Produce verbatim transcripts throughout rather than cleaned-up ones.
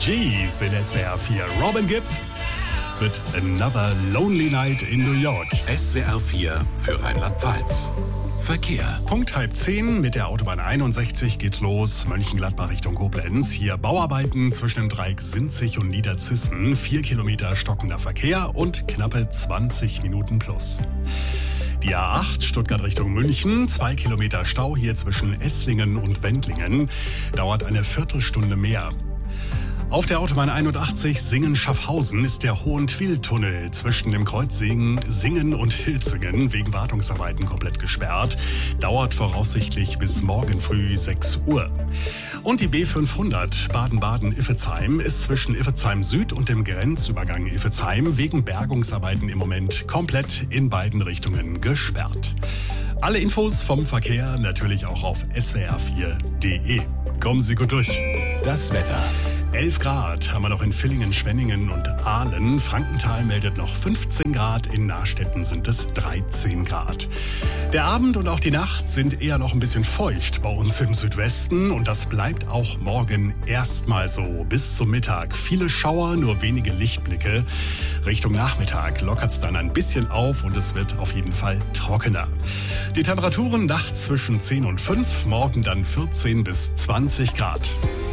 Geez in S W R vier. Robin Gibb mit Another Lonely Night in New York. S W R vier für Rheinland-Pfalz. Verkehr. Punkt halb zehn mit der Autobahn einundsechzig geht's los. Mönchengladbach Richtung Koblenz. Hier Bauarbeiten zwischen dem Dreieck Sinzig und Niederzissen. Vier Kilometer stockender Verkehr und knappe zwanzig Minuten plus. Die A acht Stuttgart Richtung München. Zwei Kilometer Stau hier zwischen Esslingen und Wendlingen. Dauert eine Viertelstunde mehr. Auf der Autobahn einundachtzig Singen-Schaffhausen ist der Hohentwil-Tunnel zwischen dem Kreuz Singen und Hilzingen wegen Wartungsarbeiten komplett gesperrt. Dauert voraussichtlich bis morgen früh sechs Uhr. Und die B fünfhundert Baden-Baden-Iffezheim ist zwischen Iffezheim Süd und dem Grenzübergang Iffezheim wegen Bergungsarbeiten im Moment komplett in beiden Richtungen gesperrt. Alle Infos vom Verkehr natürlich auch auf S W R vier Punkt de. Kommen Sie gut durch. Das Wetter. elf Grad haben wir noch in Villingen, Schwenningen und Aalen. Frankenthal meldet noch fünfzehn Grad, in Nachstetten sind es dreizehn Grad. Der Abend und auch die Nacht sind eher noch ein bisschen feucht bei uns im Südwesten und das bleibt auch morgen erstmal so bis zum Mittag. Viele Schauer, nur wenige Lichtblicke. Richtung Nachmittag lockert es dann ein bisschen auf und es wird auf jeden Fall trockener. Die Temperaturen nachts zwischen zehn und fünf, morgen dann vierzehn bis zwanzig Grad.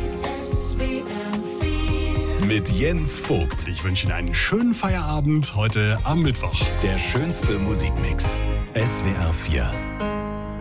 Mit Jens Vogt. Ich wünsche Ihnen einen schönen Feierabend heute am Mittwoch. Der schönste Musikmix. S W R vier.